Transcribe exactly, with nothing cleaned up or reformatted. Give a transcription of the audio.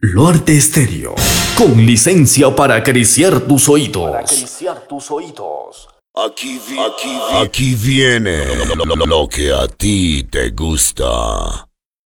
Luarte Estéreo, con licencia para acariciar tus oídos. Para acariciar tus oídos. Aquí, vi- aquí, vi- aquí viene lo, lo- lo que a ti te gusta.